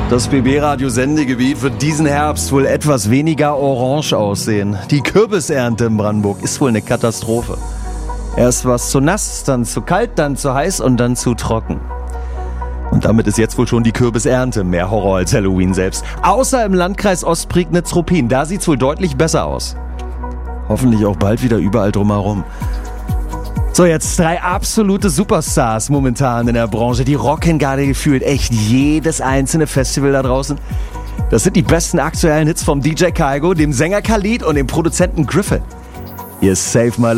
Das BB-Radio-Sendegebiet wird diesen Herbst wohl etwas weniger orange aussehen. Die Kürbisernte in Brandenburg ist wohl eine Katastrophe. Erst war es zu nass, dann zu kalt, dann zu heiß und dann zu trocken. Und damit ist jetzt wohl schon die Kürbisernte mehr Horror als Halloween selbst. Außer im Landkreis Ostprignitz-Ruppin, da sieht's wohl deutlich besser aus. Hoffentlich auch bald wieder überall drumherum. So, jetzt 3 absolute Superstars momentan in der Branche. Die rocken gerade gefühlt echt jedes einzelne Festival da draußen. Das sind die besten aktuellen Hits vom DJ Kaigo, dem Sänger Khalid und dem Produzenten Griffin. Ihr Save My